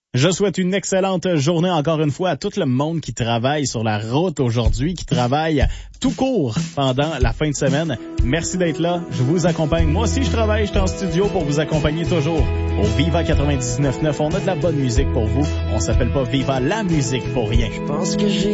Je souhaite une excellente journée encore une fois à tout le monde qui travaille sur la route aujourd'hui, qui travaille tout court pendant la fin de semaine. Merci d'être là. Je vous accompagne. Moi aussi, je travaille. Je suis en studio pour vous accompagner toujours. Au Viva 99.9, on a de la bonne musique pour vous. On s'appelle pas Viva la musique pour rien. Je pense que j'ai